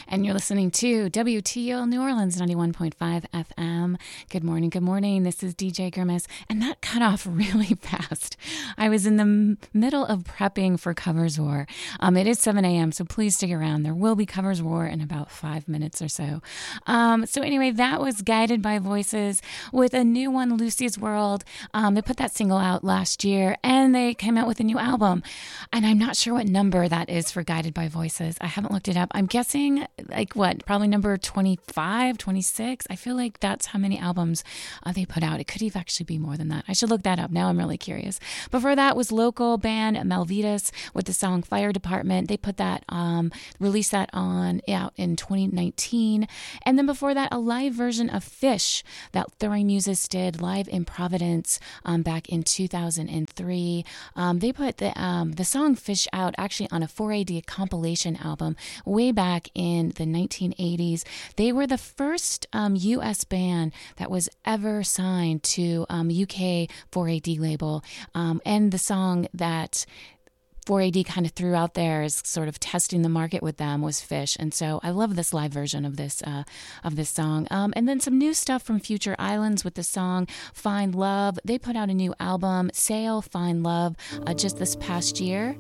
and you're listening to WTL New Orleans 91.5 FM. Good morning, good morning. This is DJ Grimace, and that cut off really fast. I was in the middle of prepping for Covers War. It is 7 a.m., so please stick around. There will be Covers War in about 5 minutes or so. So anyway, that was Guided by Voices with a new one, Lucy's World. They put that single out last year, and they came out with a new album. And I'm not sure what number that is for Guided by Voices. I haven't looked it up. I'm guessing, probably number 25, 26. I feel like that's how many albums they put out. It could even actually be more than that. I should look that up. Now I'm really curious. Before that was local band Malvitas with the song Fire Department. They put that, released that out in 2019. And then before that, a live version of Fish that Throwing Muses did live in Providence back in 2003. They put the song Fish out actually on a 4AD compilation album way back in the 1980s. They were the first U.S. band that was ever signed to UK 4AD label. And the song that 4AD kind of threw out there as sort of testing the market with them was Fish. And so I love this live version of this song. And then some new stuff from Future Islands with the song Find Love. They put out a new album, Sail, Find Love, just this past year.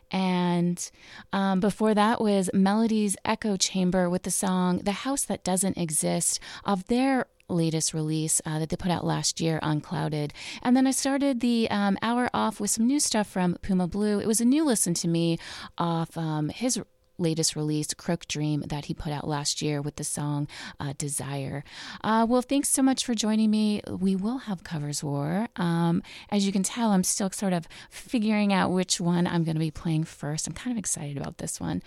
And before that was Melody's Echo Chamber with the song The House That Doesn't Exist of their latest release that they put out last year, Unclouded. And then I started the hour off with some new stuff from Puma Blue. It was a new listen to me off his latest release, Crook Dream, that he put out last year with the song Desire. Well, thanks so much for joining me. We will have Covers War. As you can tell, I'm still sort of figuring out which one I'm going to be playing first. I'm kind of excited about this one,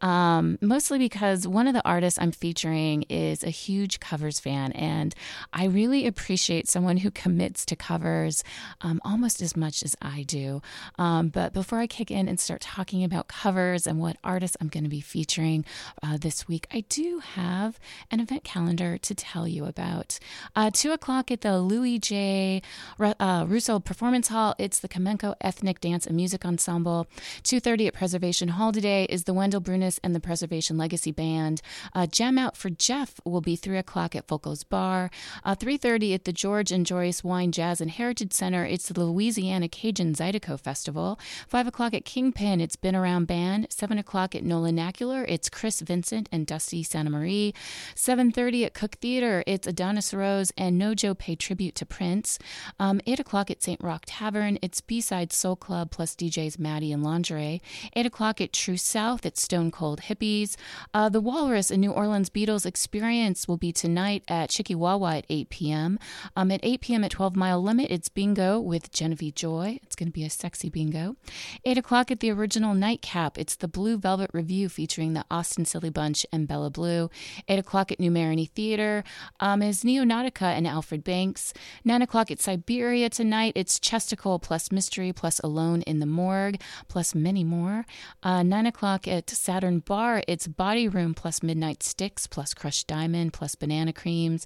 mostly because one of the artists I'm featuring is a huge covers fan, and I really appreciate someone who commits to covers almost as much as I do. But before I kick in and start talking about covers and what artists I'm going to be featuring this week, I do have an event calendar to tell you about. 2 o'clock at the Louis J. Russo Performance Hall, it's the Kamenko Ethnic Dance and Music Ensemble. 2:30 at Preservation Hall today is the Wendell Brunis and the Preservation Legacy Band. Jam Out for Jeff will be 3 o'clock at Foco's Bar. 3:30 at the George and Joyce Wine, Jazz, and Heritage Center, it's the Louisiana Cajun Zydeco Festival. 5 o'clock at Kingpin, it's Been Around Band. 7 o'clock at Nolan Nacular, it's Chris Vincent and Dusty Santa Marie. 7:30 at Cook Theater, it's Adonis Rose and Nojo pay tribute to Prince. 8 o'clock at St. Rock Tavern, it's B-Side Soul Club plus DJs Maddie and Lingerie. 8 o'clock at True South, it's Stone Cold Hippies. The Walrus, a New Orleans Beatles experience, will be tonight at Chikiwawa at 8 p.m. At 8 p.m. at 12 Mile Limit, it's Bingo with Genevieve Joy. It's going to be a sexy bingo. 8 o'clock at the Original Nightcap, it's the Blue Velvet Review featuring the Austin Silly Bunch and Bella Blue. 8 o'clock at New Marini Theater is Neonautica and Alfred Banks. 9 o'clock at Siberia tonight, it's Chesticle plus Mystery plus Alone in the Morgue plus many more. 9 o'clock at Saturn Bar, it's Body Room plus Midnight Sticks plus Crushed Diamond plus Banana Creams.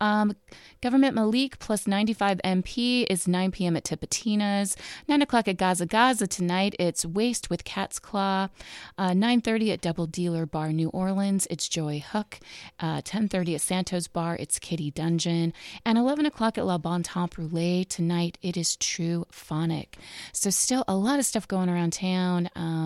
Government Malik plus 95 MP is 9 p.m. at Tipitina's. 9 o'clock at Gaza Gaza tonight, it's Waste with Cat's Claw. 9:30 at Double Dealer Bar New Orleans, it's Joy Hook. 10:30 at Santos Bar, it's Kitty Dungeon. And 11 o'clock at La Bon Temps Roulette tonight, it is True Phonic. So still a lot of stuff going around town.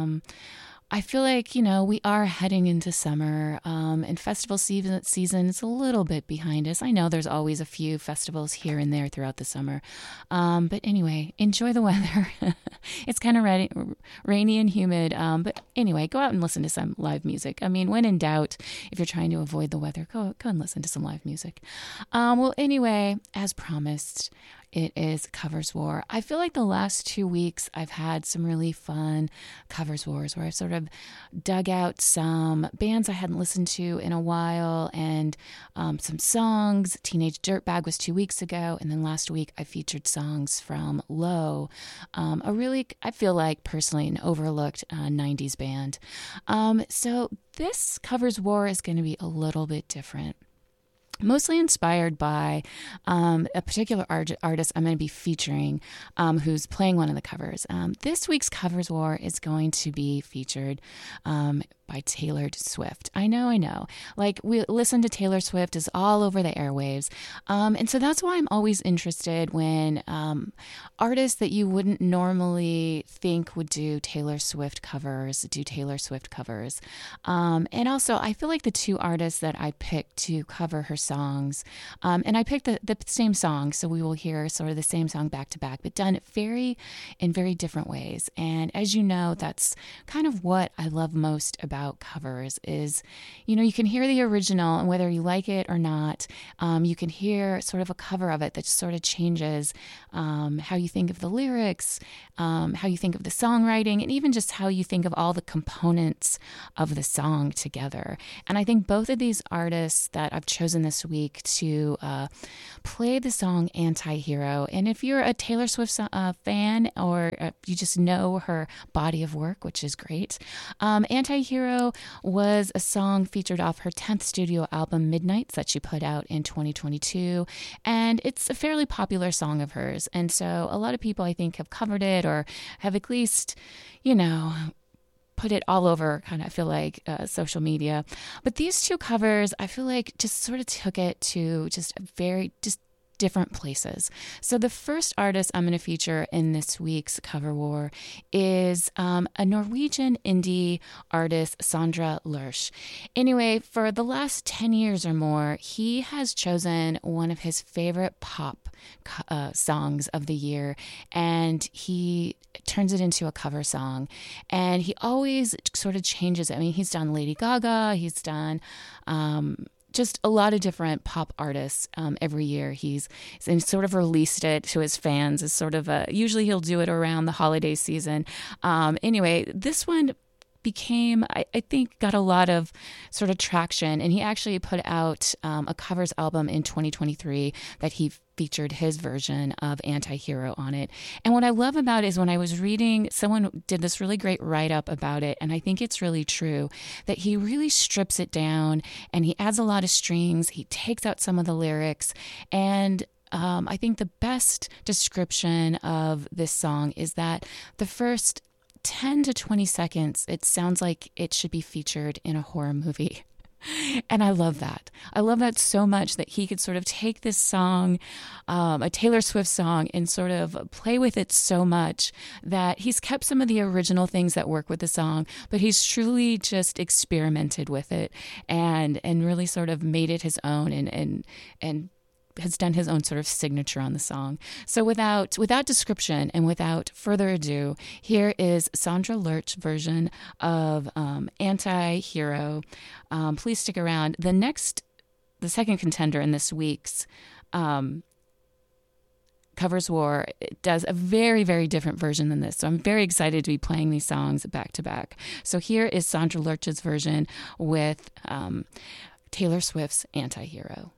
I feel like, we are heading into summer, and festival season is a little bit behind us. I know there's always a few festivals here and there throughout the summer. But anyway, enjoy the weather. It's kind of rainy and humid. But anyway, go out and listen to some live music. I mean, when in doubt, if you're trying to avoid the weather, go and listen to some live music. Well, anyway, as promised, it is Covers War. I feel like the last 2 weeks I've had some really fun Covers Wars where I've sort of dug out some bands I hadn't listened to in a while and some songs. Teenage Dirtbag was 2 weeks ago, and then last week I featured songs from Low, a really, I feel like personally, an overlooked 90s band. So this Covers War is going to be a little bit different. Mostly inspired by a particular artist I'm going to be featuring who's playing one of the covers. This week's Covers War is going to be featured by Taylor Swift. I know. Like, we listen to Taylor Swift is all over the airwaves. And so that's why I'm always interested when artists that you wouldn't normally think would do Taylor Swift covers. And also, I feel like the two artists that I picked to cover her songs, and I picked the same song, so we will hear sort of the same song back to back, but done in very different ways. And as you know, that's kind of what I love most about covers is, you can hear the original, and whether you like it or not, you can hear sort of a cover of it that sort of changes how you think of the lyrics, how you think of the songwriting, and even just how you think of all the components of the song together. And I think both of these artists that I've chosen this week to play the song Anti-Hero, and if you're a Taylor Swift fan or you just know her body of work, which is great, Anti-Hero was a song featured off her 10th studio album Midnights that she put out in 2022, and it's a fairly popular song of hers. And so a lot of people, I think, have covered it or have at least, put it all over, kind of feel like social media. But these two covers, I feel like, just sort of took it to just different places. So the first artist I'm going to feature in this week's Cover War is a Norwegian indie artist, Sondre Lerche. Anyway, for the last 10 years or more, he has chosen one of his favorite pop songs of the year, and he turns it into a cover song. And he always sort of changes it. I mean, he's done Lady Gaga, he's done just a lot of different pop artists every year. He's sort of released it to his fans as sort of usually he'll do it around the holiday season. Anyway, this one became, I think, got a lot of sort of traction, and he actually put out a covers album in 2023 that he featured his version of Anti-Hero on it. And what I love about it is when I was reading, someone did this really great write-up about it, and I think it's really true, that he really strips it down and he adds a lot of strings, he takes out some of the lyrics, and I think the best description of this song is that the first 10 to 20 seconds, it sounds like it should be featured in a horror movie. And I love that. I love that so much, that he could sort of take this song, a Taylor Swift song, and sort of play with it so much that he's kept some of the original things that work with the song, but he's truly just experimented with it and really sort of made it his own and has done his own sort of signature on the song. So without description and without further ado, here is Sondre Lerche's version of Anti-Hero. Please stick around. The second contender in this week's Covers War does a very, very different version than this. So I'm very excited to be playing these songs back to back. So here is Sondre Lerche's version with Taylor Swift's Anti-Hero.